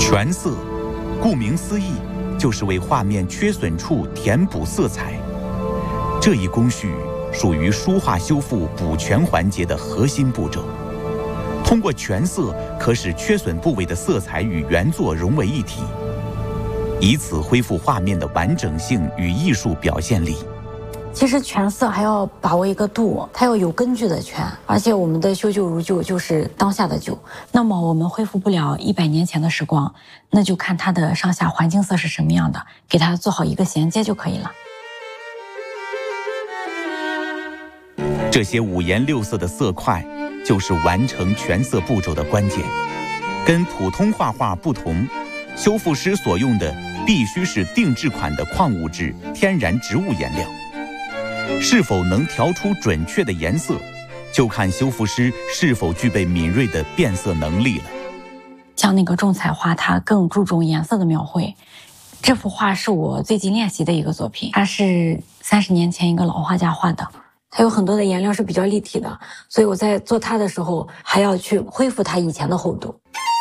全色，顾名思义，就是为画面缺损处填补色彩。这一工序属于书画修复补全环节的核心步骤。通过全色，可使缺损部位的色彩与原作融为一体，以此恢复画面的完整性与艺术表现力。 其实全色还要把握一个度，它要有根据的全，而且我们的修旧如旧就是当下的旧。那么我们恢复不了100年前的时光，那就看它的上下环境色是什么样的，给它做好一个衔接就可以了。 这些五颜六色的色块，就是完成全色步骤的关键。跟普通画画不同，修复师所用的必须是定制款的矿物质天然植物颜料。是否能调出准确的颜色，就看修复师是否具备敏锐的变色能力了。 像那个重彩画，它更注重颜色的描绘。这幅画是我最近练习的一个作品，它是30年前一个老画家画的，它有很多的颜料是比较立体的，所以我在做它的时候还要去恢复它以前的厚度。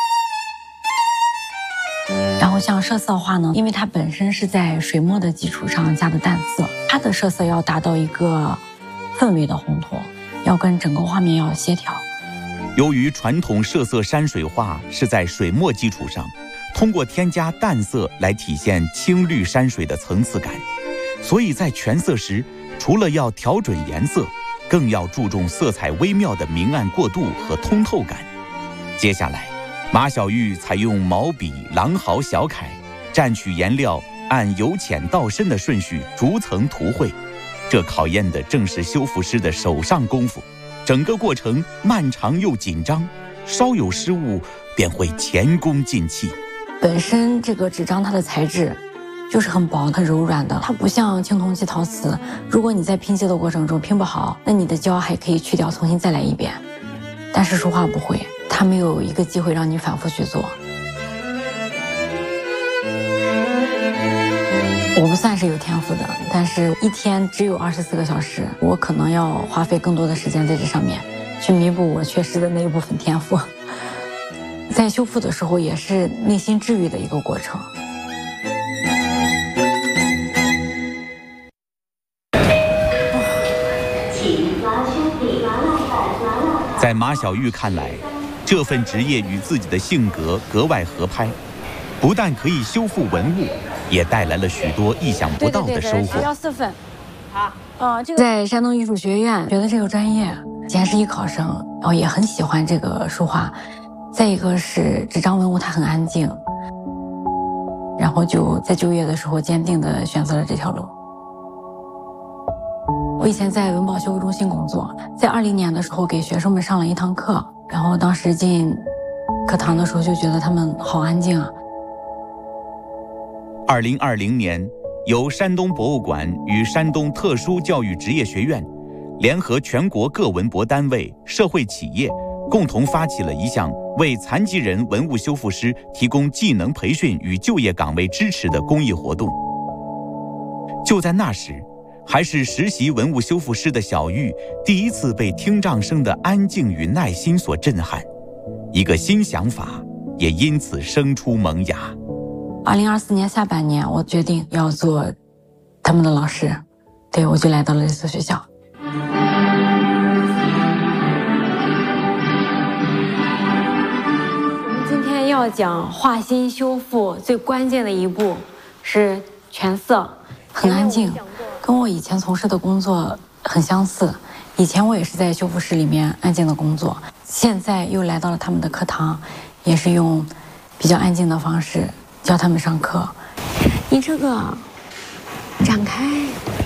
然后像色色画呢，因为它本身是在水墨的基础上加的淡色，它的色色要达到一个氛围的烘托，要跟整个画面要协调。 由于传统色色山水画是在水墨基础上，通过添加淡色来体现青绿山水的层次感，所以在全色时，除了要调准颜色，更要注重色彩微妙的明暗过渡和通透感。接下来，马晓玉采用毛笔、狼毫、小楷，蘸取颜料，按由浅到深的顺序逐层涂绘。这考验的正是修复师的手上功夫，整个过程漫长又紧张，稍有失误便会前功尽弃。 本身这个纸张它的材质就是很薄、很柔软的，它不像青铜器、陶瓷，如果你在拼接的过程中拼不好，那你的胶还可以去掉，重新再来一遍。但是书画不会，它没有一个机会让你反复去做。我不算是有天赋的，但是一天只有24个小时，我可能要花费更多的时间在这上面，去弥补我缺失的那一部分天赋。在修复的时候，也是内心治愈的一个过程。 在马晓玉看来，这份职业与自己的性格格外合拍，不但可以修复文物，也带来了许多意想不到的收获。 要4份。好，在山东艺术学院学的这个专业，既然是艺考生，然后也很喜欢这个书画。再一个是纸张文物它很安静，然后就在就业的时候坚定地选择了这条路。我以前在文保修复中心工作，在20年的时候给学生们上了一堂课，然后当时进课堂的时候就觉得他们好安静啊。 2020年，由山东博物馆与山东特殊教育职业学院联合全国各文博单位、社会企业，共同发起了一项为残疾人文物修复师提供技能培训与就业岗位支持的公益活动。就在那时，还是实习文物修复师的小玉第一次被听障生的安静与耐心所震撼，一个新想法也因此生出萌芽。 2024年下半年，我决定要做他们的老师，对，我就来到了这所学校。我们今天要讲画心修复最关键的一步是全色，很安静，跟我以前从事的工作很相似。以前我也是在修复室里面安静的工作，现在又来到了他们的课堂，也是用比较安静的方式教他们上课。你这个展开。